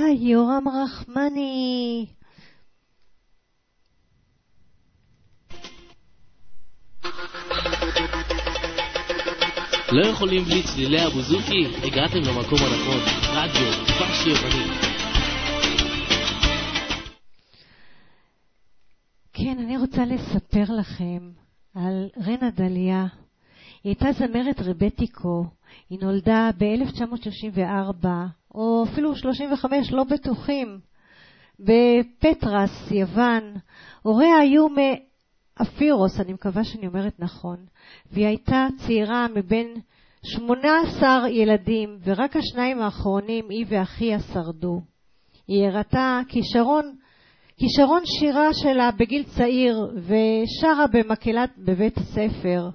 יורם רחמני. לא יכולים בלי צלילי אבוזוקי? הגעתם למקום הנכון. רדיו פאשי יווני. כן, אני רוצה לספר לכם על רנה דליה. היא הייתה זמרת רבטיקו. היא נולדה ב-1934, או אפילו 35, לא בטוחים, בפטרס, יוון. הוריה היו מאפירוס, אני מקווה שאני אומרת נכון, והיא הייתה צעירה מבין 18 ילדים, ורק השניים האחרונים, היא ואחיה, שרדו. היא הראתה כישרון שירה שלה בגיל צעיר, ושרה במקהלת בבית הספר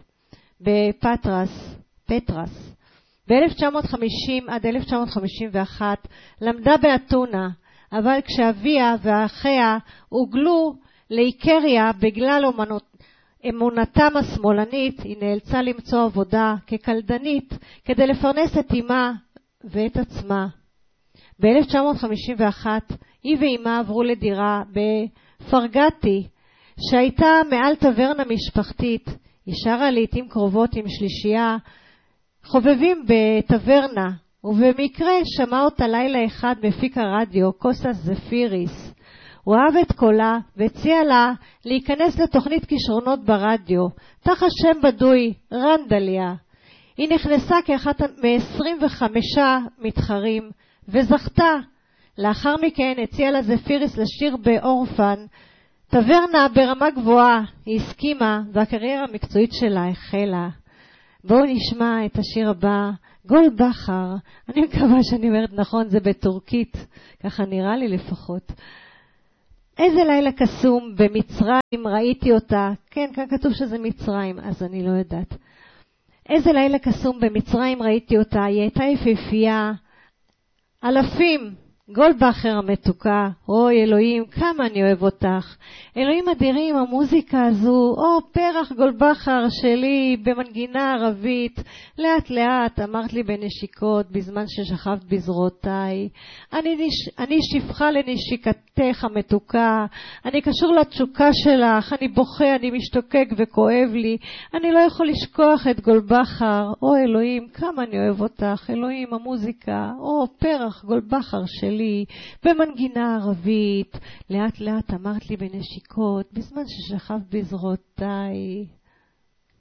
בפטרס. ב-1950 עד 1951 למדה באתונה, אבל כשאביה ואחיה הוגלו לאיקריה בגלל אמונתם השמאלנית, היא נאלצה למצוא עבודה כקלדנית כדי לפרנס את אמה ואת עצמה. ב-1951 היא ואמה עברו לדירה בפרגטי, שהייתה מעל טברנה משפחתית. היא שרה לעתים קרובות עם שלישייה חובבים בטברנה, ובמקרה שמע אותה לילה אחד מפיק הרדיו, קוסס זפיריס. הוא אהב את קולה והציע לה להיכנס לתוכנית כישרונות ברדיו, תחת שם בדוי, רן דליה. היא נכנסה כאחת מ-25 מתחרים וזכתה. לאחר מכן הציע לה זפיריס לשיר באורפן, טברנה ברמה גבוהה. היא הסכימה והקריירה המקצועית שלה החלה. בואו נשמע את השיר הבא, גול בחר. אני מקווה שאני אומרת נכון, זה בטורקית, ככה נראה לי לפחות. איזה לילה קסום במצרים, ראיתי אותה. כן, כאן כתוב שזה מצרים, אז אני לא יודעת. איזה לילה קסום במצרים ראיתי אותה, היא הייתה יפהפייה. אלפים, גול בחר המתוקה, אוי אלוהים, כמה אני אוהב אותך. אלוהים אדירים, המוזיקה הזו, פרח גול בחר שלי במנגינה ערבית. לאט לאט אמרת לי בנשיקות בזמן ששכבת בזרועותיי. אני שפחה לנשיקתך המתוקה, אני קשור לתשוקה שלך, אני בוכה, אני משתוקק וכואב לי. אני לא יכול לשכוח את גול בחר, אלוהים, כמה אני אוהב אותך. אלוהים, המוזיקה, פרח גול בחר שלי במנגינה ערבית. לאט לאט אמרת לי בנשיקות בזמן ששכבת בזרועותיי.